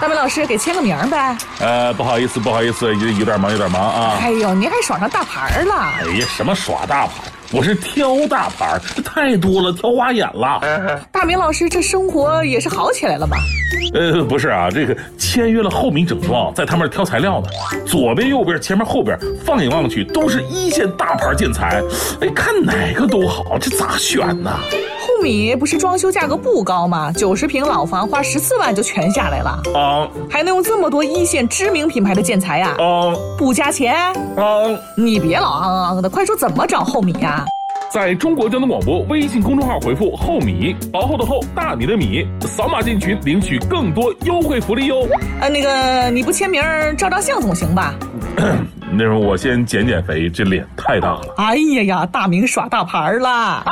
大明老师给签个名呗。 不好意思，有点忙啊。 哎呦，您还耍上大牌了？ 哎呀，什么耍大牌？我是挑大牌，这太多了，挑花眼了。 大明老师这生活也是好起来了吧？ 不是啊，这个签约了后米整装，在他们这挑材料呢，左边、右边、前面、后边，放眼望去都是一线大牌建材。哎，看哪个都好，这咋选呢？ 后米不是装修价格不高吗？90平老房花14万就全下来了啊！ 还能用这么多一线知名品牌的建材呀？不加钱？你别老的，快说怎么找后米呀？ 在中国交通广播微信公众号回复后米，薄厚的厚，大米的米，扫码进群领取更多优惠福利哟。 那个你不签名照张相总行吧？ 那时候我先减肥，这脸太大了。 哎呀，大明耍大牌啦！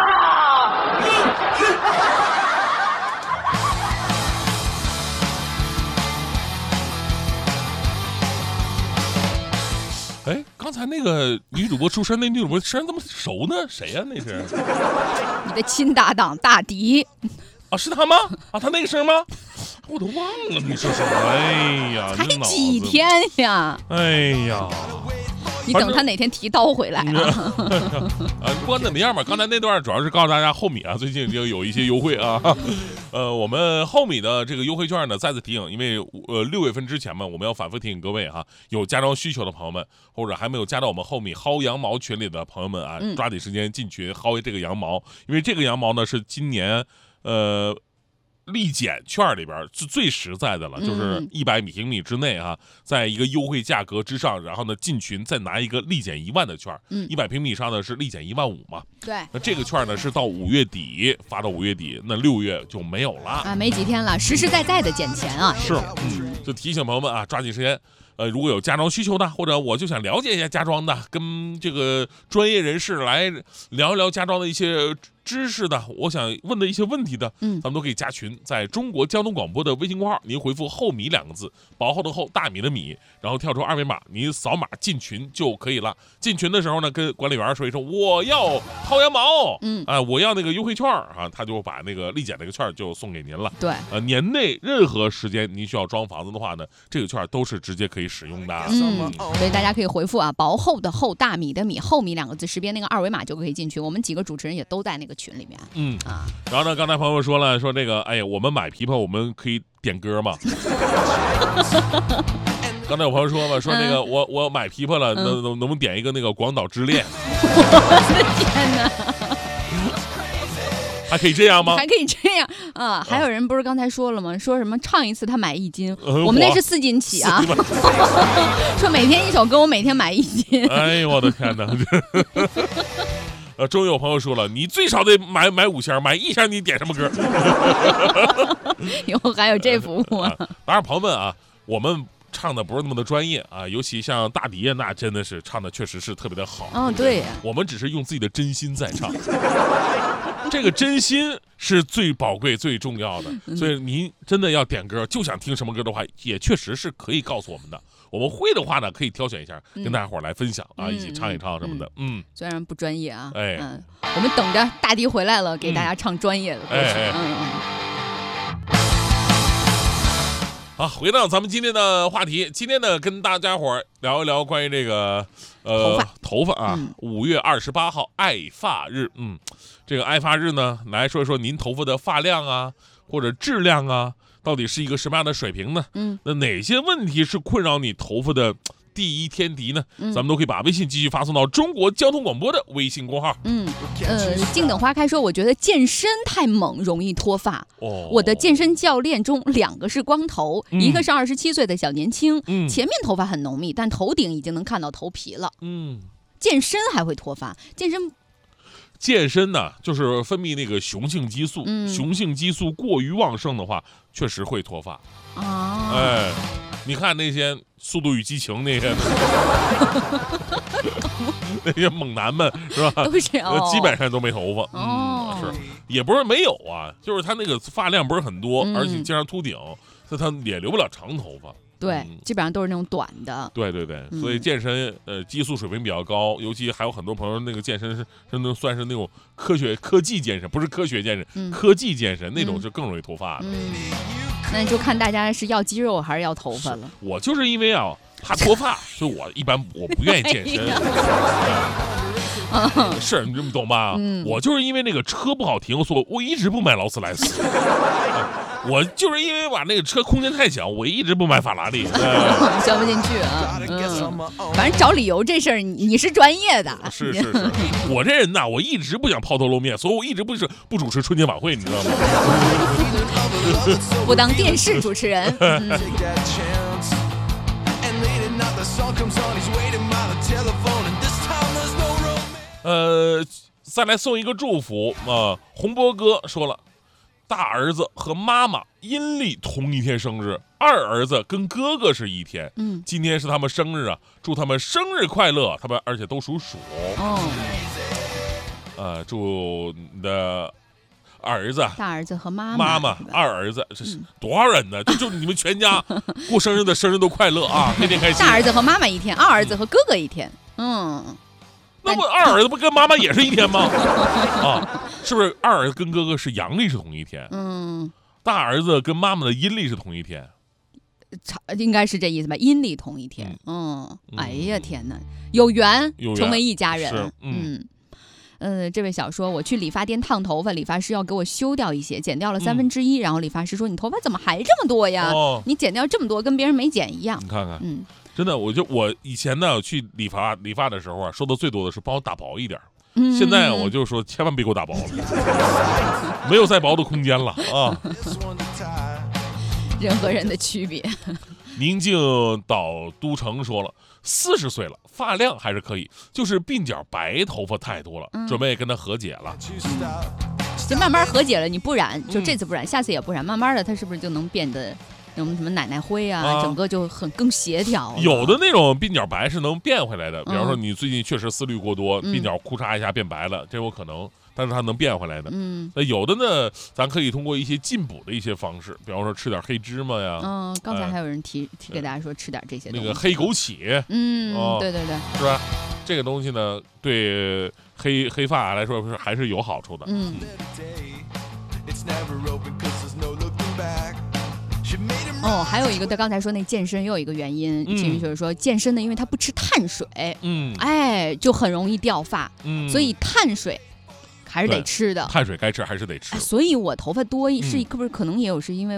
哎，刚才那个女主播出声，那女主播声怎么熟呢？谁呀？那是你的亲搭档大迪啊？是他吗？啊，他那个声吗？我都忘了你说什么。哎呀， 才几天呀！ 哎呀， 你等他哪天提刀回来啊！ 不管怎么样吧，刚才那段主要是告诉大家后米啊，最近就有一些优惠啊。我们后米的这个优惠券呢，再次提醒，因为6月份之前嘛，我们要反复提醒各位哈，有家装需求的朋友们，或者还没有加到我们后米薅羊毛群里的朋友们啊，抓紧时间进群薅这个羊毛，因为这个羊毛呢是今年立减券里边是最实在的了，就是100平米之内啊，在一个优惠价格之上，然后呢进群再拿一个立减1万的券，100平米以上呢是立减15000嘛。 对， 那这个券呢是到5月底发到5月底，那6月就没有了啊，没几天了，实实在在的减钱啊。 是，就提醒朋友们啊，抓紧时间。如果有家装需求的，或者我就想了解一下家装的，跟这个专业人士来聊一聊家装的一些知识的，我想问的一些问题的，咱们都可以加群，在中国交通广播的微信公号，您回复后米2个字，薄厚的厚，大米的米，然后跳出2维码，您扫码进群就可以了。进群的时候呢，跟管理员说一声我要薅羊毛，我要那个优惠券啊，他就把那个立减那个券就送给您了。 对， 年内任何时间您需要装房子的话呢，这个券都是直接可以使用的。 所以大家可以回复啊，薄厚的厚，大米的米，后米2个字，识别那个2维码就可以进群。我们几个主持人也都在那个群里面。 然后呢，刚才朋友说了，说这个，哎呀，我们买琵琶我们可以点歌吗？刚才有朋友说嘛，说那个我买琵琶了，能不能点一个那个《广岛之恋》？ 我的天哪！ 还可以这样吗？ 还可以这样啊！还有人不是刚才说了吗？说什么唱一次他买1斤，我们那是4斤起啊！说每天1首歌，我每天买1斤。 哎呦我的天哪！终于有朋友说了，你最少得买5箱，买1箱你点什么歌？ 以后还有这服务啊！ 当然，朋友们啊，我们唱的不是那么的专业啊，尤其像大迪那真的是唱的确实是特别的好。 对， 我们只是用自己的真心在唱。这个真心是最宝贵、最重要的，所以您真的要点歌，就想听什么歌的话，也确实是可以告诉我们的。我们会的话呢，可以挑选一下，跟大家伙来分享啊，一起唱一唱什么的。 虽然不专业啊，我们等着大迪回来了，给大家唱专业的歌曲。 好，回到咱们今天的话题，今天呢，跟大家伙聊一聊关于这个头发啊，5月28号爱发日，这个爱发日呢，来说一说您头发的发量啊，或者质量啊，到底是一个什么样的水平呢？那哪些问题是困扰你头发的第一天敌呢？咱们都可以把微信继续发送到中国交通广播的微信公号。 静等花开说，我觉得健身太猛容易脱发。我的健身教练中2个是光头，一个是27岁的小年轻，前面头发很浓密，但头顶已经能看到头皮了。健身还会脱发？ 健身呢，就是分泌那个雄性激素，雄性激素过于旺盛的话，确实会脱发。你看那些《速度与激情》那些那些猛男们是吧？ 都是基本上都没头发。是，也不是没有啊，就是他那个发量不是很多，而且经常秃顶，所以他也留不了长头发。 对，基本上都是那种短的。 对，所以健身激素水平比较高，尤其还有很多朋友那个健身是能算是那种科技健身，不是科学健身，科技健身那种就更容易脱发的。 那就看大家是要肌肉还是要头发了。 我就是因为啊怕脱发，所以我一般不愿意健身。是你这么懂吧？我就是因为那个车不好停，所以我一直不买劳斯莱斯。我就是因为把那个车空间太小，我一直不买法拉利。 消不进去啊。反正找理由这事儿你是专业的。 是，我这人呐，我一直不想抛头露面，所以我一直不主持春节晚会，你知道吗？ 不当电视主持人。 再来送一个祝福啊！洪波哥说了，大儿子和妈妈阴历同一天生日，二儿子跟哥哥是一天。今天是他们生日啊，祝他们生日快乐！他们而且都属鼠。祝你的儿子、 大儿子和妈妈、二儿子，这是多少人呢？就你们全家过生日的生日都快乐啊，天天开心。 大儿子和妈妈一天，二儿子和哥哥一天。 那不二儿子不跟妈妈也是一天吗？是不是二儿子跟哥哥是阳历是同一天？大儿子跟妈妈的阴历是同一天， 应该是这意思吧？阴历同一天。哎呀天哪，有缘成为一家人。这位小说，我去理发店烫头发，理发师要给我修掉一些，剪掉了1/3，然后理发师说：“你头发怎么还这么多呀？你剪掉这么多，跟别人没剪一样。” 你看看，真的，我以前呢去理发的时候啊，说的最多的是帮我打薄一点。现在我就说千万别给我打薄了，没有再薄的空间了啊。 人和人的区别。 宁静岛都城说了，40岁了，发量还是可以，就是鬓角白头发太多了，准备跟他和解了。 就慢慢和解了，你不染，就这次不染，下次也不染，慢慢的他是不是就能变得什么奶奶灰啊，整个就更协调。 有的那种鬓角白是能变回来的，比方说你最近确实思虑过多，鬓角哭嚓一下变白了，这有可能。但是它能变回来的。那有的呢，咱可以通过一些进补的一些方式，比方说吃点黑芝麻呀。 刚才还有人提给大家说吃点这些东西。 那个黑枸杞。 对对对， 是吧？这个东西呢，对黑发来说还是有好处的。 还有一个，他刚才说那健身又有一个原因，其实就是说健身呢，因为他不吃碳水，就很容易掉发，所以碳水还是得吃的， 碳水该吃还是得吃。 所以我头发多是不是可能也有是因为